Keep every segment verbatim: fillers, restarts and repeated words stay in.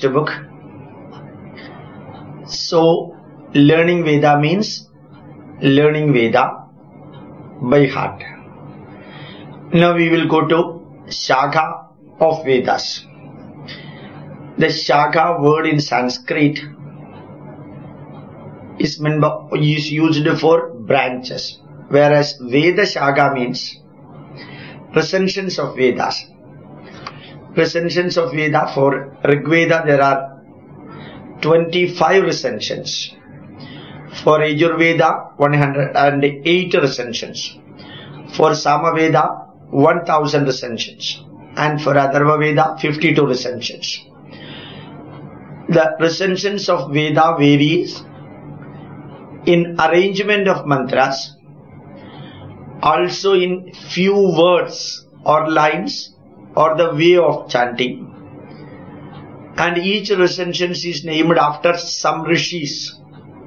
textbook. So learning Veda means learning Veda by heart. Now we will go to Shakha of Vedas. The Shakha word in Sanskrit is, meant by, is used for branches, whereas Veda Shakha means recensions of Vedas. Recensions of Veda, for Rig Veda there are twenty-five recensions. For Yajurveda one hundred eight recensions. For Samaveda one thousand recensions. And for Atharva Veda fifty-two recensions. The recensions of Veda varies in arrangement of mantras, also in few words or lines or the way of chanting, and each recension is named after some rishis.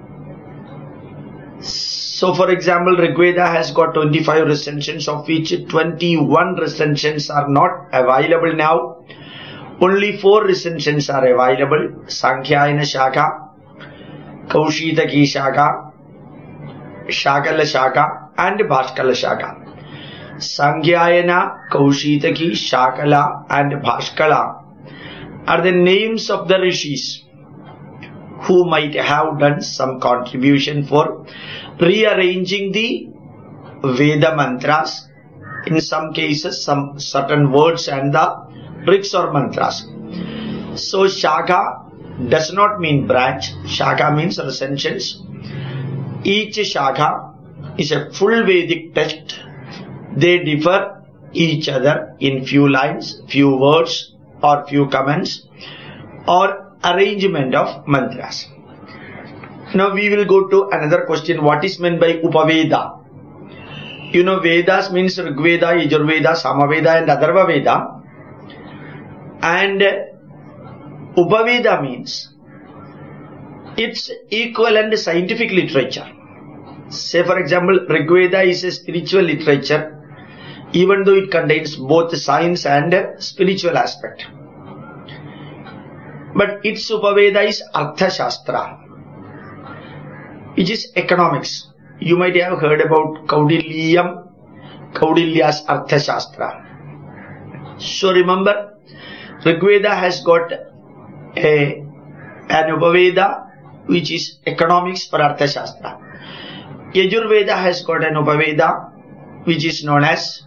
So for example, Rig Veda has got twenty-five recensions, of which twenty-one recensions are not available now. Only four recensions are available: Sankhyayana Shakha, Kaushitaki Shakha, Shakala Shakha and Bhaskala Shakha. Sankhyayana, Kaushitaki, Shakala and Bhaskala are the names of the rishis who might have done some contribution for rearranging the Veda mantras, in some cases some certain words and the rigs or mantras. So Shakha does not mean branch. Shakha means recensions. Each Shakha is a full Vedic text. They differ each other in few lines, few words or few comments or arrangement of mantras. Now we will go to another question. What is meant by Upaveda? You know, Vedas means Rig Veda, Yajurveda, Samaveda and Atharva Veda. And Upaveda means its equivalent scientific literature. Say for example, Rig Veda is a spiritual literature, even though it contains both science and spiritual aspect. But its Upaveda is Artha Shastra, which is economics. You might have heard about Kaudilyam, Kaudilya's Artha Shastra. So remember, Rig Veda has got a, an Upaveda which is economics for Artha Shastra. Yajurveda has got an Upaveda which is known as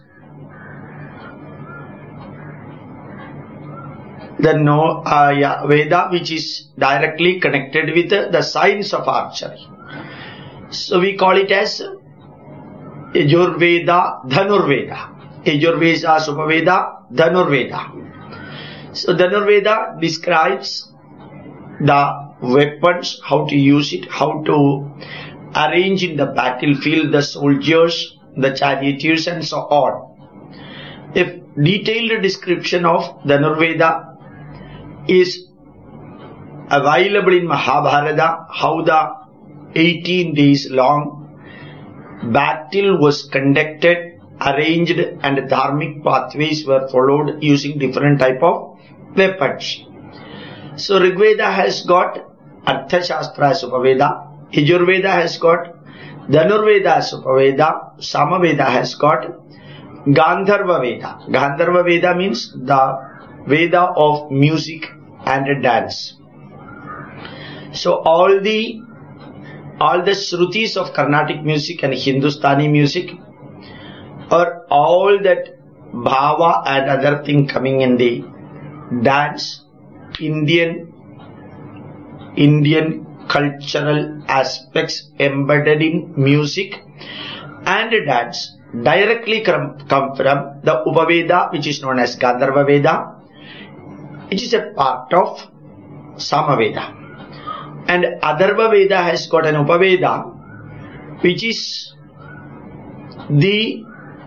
the no, uh, yeah, Veda, which is directly connected with uh, the science of archery. So we call it as Yajurveda, Dhanurveda. Yajurveda, Upaveda, Dhanurveda. So Dhanurveda describes the weapons, how to use it, how to arrange in the battlefield the soldiers, the charioteers and so on. A detailed description of Dhanurveda is available in Mahabharata, how the eighteen days long battle was conducted, arranged and dharmic pathways were followed using different type of weapons. So Rig Veda has got Artha Shastra as Upaveda, Yajurveda has got Dhanurveda as Upaveda, Samaveda has got Gandharva Veda. Gandharva Veda means the Veda of music and dance. So all the all the Shrutis of Carnatic music and Hindustani music, or all that bhava and other thing coming in the dance, Indian Indian cultural aspects embedded in music and dance directly come, come from the Upaveda, which is known as Gandharva Veda, which is a part of Samaveda. And Atharva Veda has got an Upaveda, which is the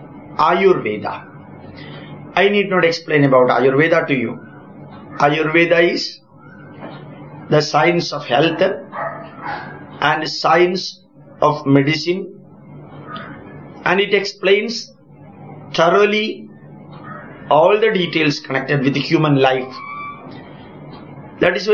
Ayurveda. I need not explain about Ayurveda to you. Ayurveda is the science of health and science of medicine, and it explains thoroughly all the details connected with human life. That is why